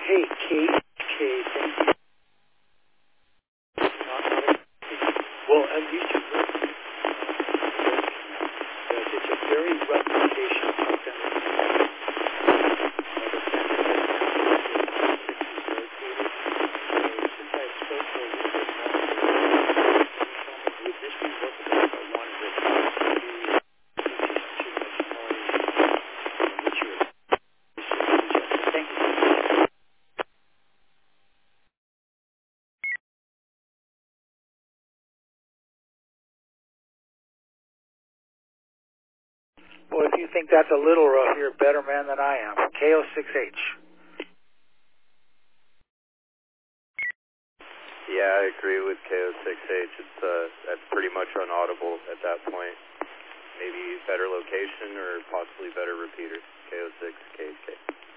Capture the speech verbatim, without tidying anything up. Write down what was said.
Hey, Kate. Kate, thank you. Well, at least you heard me. Uh, it's a very rough location up there. Since I spoke for a little bit more, would this be workable if I wanted to do too much noise? What's your suggestion? Thank you. Well, if you think that's a little rough, you're a better man than I am. K O six H. Yeah, I agree with K O six H. It's uh, that's pretty much unaudible at that point. Maybe better location or possibly better repeater. K O six K H K.